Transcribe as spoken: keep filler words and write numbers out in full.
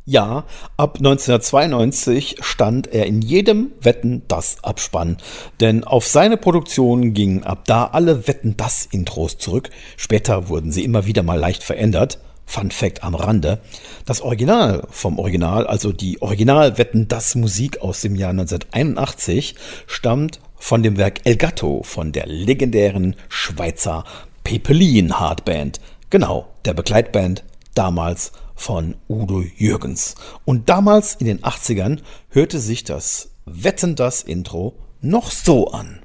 Ja, ab neunzehnhundertzweiundneunzig stand er in jedem Wetten das Abspann, denn auf seine Produktion gingen ab da alle Wetten das Intros zurück. Später wurden sie immer wieder mal leicht verändert. Fun Fact am Rande: Das Original vom Original, also die Original Wetten das Musik aus dem Jahr neunzehnhunderteinundachtzig, stammt von dem Werk El Gatto von der legendären Schweizer Pepelin Hardband. Genau, der Begleitband damals von Udo Jürgens. Und damals in den Achtzigern hörte sich das Wetten das Intro noch so an.